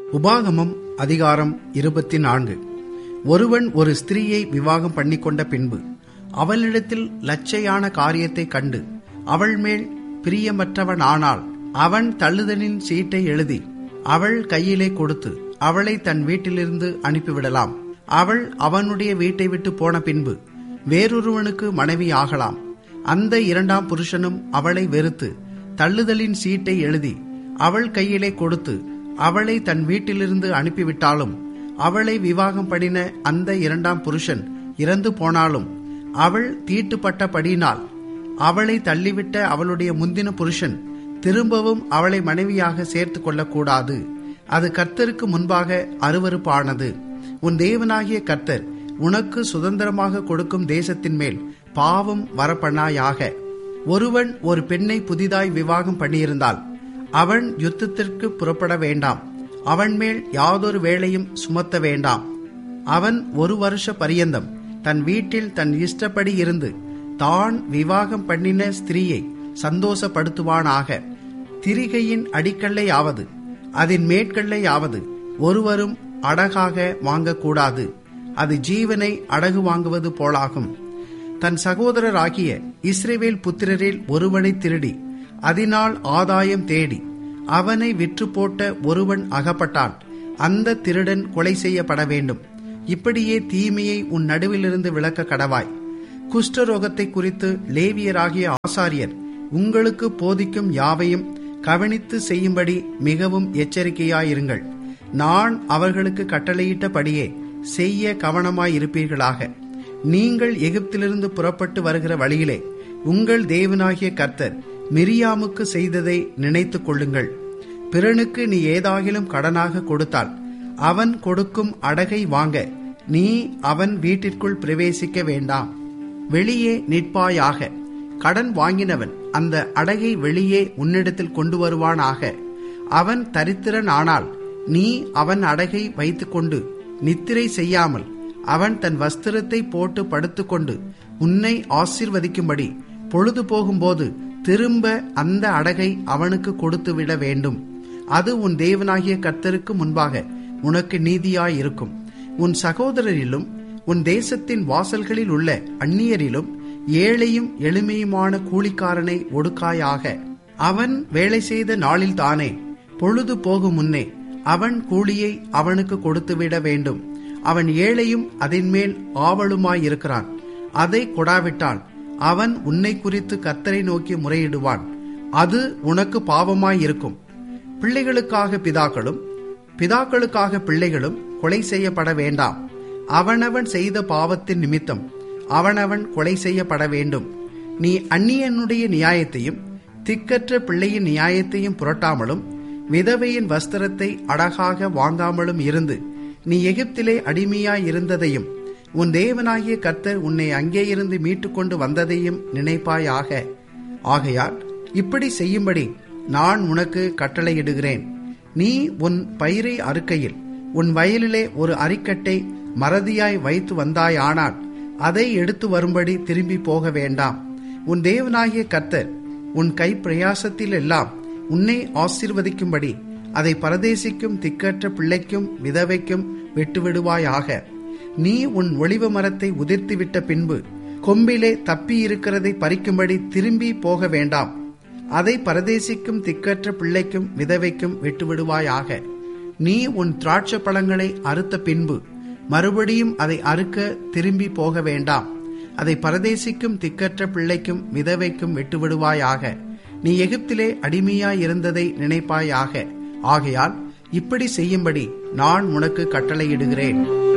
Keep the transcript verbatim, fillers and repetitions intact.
உபாகமம் அதிகாரம் இருபத்தி நான்கு. ஒருவன் ஒரு ஸ்திரீயை விவாகம் பண்ணிக்கொண்ட பின்பு அவளிடத்தில் லட்சையான காரியத்தை கண்டு அவள் மேல் பிரியமற்றவனானால் அவன் தள்ளுதலின் சீட்டை எழுதி அவள் கையிலே கொடுத்து அவளை தன் வீட்டிலிருந்து அனுப்பிவிடலாம். அவள் அவனுடைய வீட்டை விட்டு போன பின்பு வேறொருவனுக்கு மனைவி ஆகலாம். அந்த இரண்டாம் புருஷனும் அவளை வெறுத்து தள்ளுதலின் சீட்டை எழுதி அவள் கையிலே கொடுத்து அவளை தன் வீட்டிலிருந்து அனுப்பிவிட்டாலும், அவளை விவாகம் பண்ணின அந்த இரண்டாம் புருஷன் இறந்து போனாலும், அவள் தீட்டுப்பட்டபடியினால் அவளை தள்ளிவிட்ட அவளுடைய முந்தின புருஷன் திரும்பவும் அவளை மனைவியாக சேர்த்து கொள்ளக்கூடாது. அது கர்த்தருக்கு முன்பாக அருவருப்பானது. உன் தேவனாகிய கர்த்தர் உனக்கு சுதந்திரமாக கொடுக்கும் தேசத்தின் மேல் பாவம் வரப்பண்ணாயாக. ஒருவன் ஒரு பெண்ணை புதிதாய் விவாகம் பண்ணியிருந்தால் அவன் யுத்தத்திற்கு புறப்பட வேண்டாம். அவன் மேல் யாதொரு வேளையும் சுமத்த வேண்டாம். அவன் ஒரு வருஷ பரியந்தம் தன் வீட்டில் தன் இஷ்டப்படி இருந்து தான் விவாகம் பண்ணின ஸ்திரீயை சந்தோஷப்படுத்துவானாக. திரிகையின் அடிக்கல்லையாவது அதன் மேற்கல்லையாவது ஒருவரும் அடகாக வாங்கக்கூடாது. அது ஜீவனை அடகு வாங்குவது போலாகும். தன் சகோதரராகிய இஸ்ரவேல் புத்திரரில் ஒருவனை திருடி அதனால் ஆதாயம் தேடி அவனை விற்று போட்ட ஒருவன் அகப்பட்டால் அந்த திருடன் கொலை செய்யப்பட வேண்டும். இப்படியே தீமையை உன் நடுவிலிருந்து விலக்க கடவாய். குஷ்டரோகத்தை குறித்து லேவியராகிய ஆசாரியர் உங்களுக்கு போதிக்கும் யாவையும் கவனித்து செய்யும்படி மிகவும் எச்சரிக்கையாயிருங்கள். நான் அவர்களுக்கு கட்டளையிட்டபடியே செய்ய கவனமாயிருப்பீர்களாக. நீங்கள் எகிப்திலிருந்து புறப்பட்டு வருகிற வழியிலே உங்கள் தேவனாகிய கர்த்தர் மிரியாமுக்கு செய்ததை நினைத்துக் கொள்ளுங்கள். பிறனுக்கு நீ ஏதாகிலும் கடனாக கொடுத்தால் அவன் கொடுக்கும் அடகை வாங்க நீ அவன் வீட்டிற்குள் பிரவேசிக்க வேண்டாம். வெளியே நிற்பாயாக. கடன் வாங்கினவன் அந்த அடகை வெளியே உன்னிடத்தில் கொண்டு வருவானாக. அவன் தரித்திரன் ஆனால் நீ அவன் அடகை வைத்துக்கொண்டு நித்திரை செய்யாமல் அவன் தன் வஸ்திரத்தை போட்டு படுத்துக்கொண்டு உன்னை ஆசீர்வதிக்கும்படி பொழுது போகும்போது திரும்ப அந்த அடகை அவனுக்கு கொடுத்து விட வேண்டும். அது உன் தேவனாகிய கர்த்தருக்கு முன்பாக உனக்கு நீதியாயிருக்கும். உன் சகோதரரிலும் உன் தேசத்தின் வாசல்களில் உள்ள அந்நியரிலும் ஏழையும் எளிமையுமான கூலிக்காரனை ஒடுக்காயாக. அவன் வேலை செய்த நாளில்தானே பொழுது போகும் முன்னே அவன் கூலியை அவனுக்கு கொடுத்துவிட வேண்டும். அவன் ஏழையும் அதன் மேல் ஆவலுமாயிருக்கிறான். அதை கொடாவிட்டால் அவன் உன்னை குறித்து கர்த்தரை நோக்கி முறையிடுவான். அது உனக்கு பாவமாயிருக்கும். பிள்ளைகளுக்காக பிதாக்களும் பிதாக்களுக்காக பிள்ளைகளும் கொலை செய்யப்பட வேண்டாம். அவனவன் செய்த பாவத்தின் நிமித்தம் அவனவன் கொலை செய்யப்பட வேண்டும். நீ அந்நியனுடைய நியாயத்தையும் திக்கற்ற பிள்ளையின் நியாயத்தையும் புரட்டாமலும் விதவையின் வஸ்திரத்தை அடகாக வாங்காமலும் இருந்து நீ எகிப்திலே அடிமையாய் இருந்ததையும் உன் தேவனாகிய கர்த்தர் உன்னை அங்கே இருந்து மீட்டுக்கொண்டு வந்ததையும் நினைப்பாயாக. ஆகையால் இப்படி செய்யும்படி நான் உனக்கு கட்டளையிடுகிறேன். நீ உன் பயிரை அறுக்கையில் உன் வயலிலே ஒரு அரிக்கட்டை மறதியாய் வைத்து வந்தாயானால் அதை எடுத்து வரும்படி திரும்பி போக வேண்டாம். உன் தேவனாகிய கர்த்தர் உன் கை பிரயாசத்தில் எல்லாம் உன்னை ஆசீர்வதிக்கும்படி அதை பரதேசிக்கும் திக்கற்ற பிள்ளைக்கும் விதவைக்கும் விட்டுவிடுவாயாக. நீ உன் ஒலிவ மரத்தை உதிர்த்துவிட்ட பின்பு கொம்பிலே தப்பி இருக்கிறதை பறிக்கும்படி திரும்பி போக வேண்டாம். அதை பரதேசிக்கும் திக்கற்ற பிள்ளைக்கும் விதவைக்கும் விட்டுவிடுவாயாக. நீ உன் திராட்சை பழங்களை அறுத்த பின்பு மறுபடியும் அதை அறுக்க திரும்பி போக வேண்டாம். அதை பரதேசிக்கும் திக்கற்ற பிள்ளைக்கும் விதவைக்கும் விட்டுவிடுவாயாக. நீ எகிப்திலே அடிமையாயிருந்ததை நினைப்பாயாக. ஆகையால் இப்படி செய்யும்படி நான் உனக்கு கட்டளையிடுகிறேன்.